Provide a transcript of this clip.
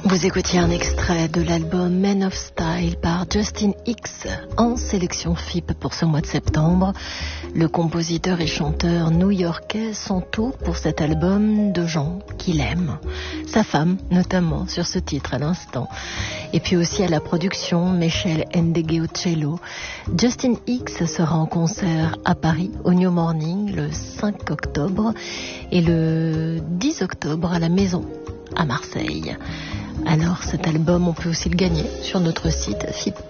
Vous écoutiez un extrait de l'album Men of Style par Justin Hicks en sélection FIP pour ce mois de septembre. Le compositeur et chanteur new-yorkais s'entoure pour cet album de gens qu'il aime. Sa femme, notamment, sur ce titre à l'instant. Et puis aussi à la production, Michel Ndegué au cello. Justin Hicks sera en concert à Paris, au New Morning, le 5 octobre et le 10 octobre à la Maison, à Marseille. Alors cet album, on peut aussi le gagner sur notre site FIP.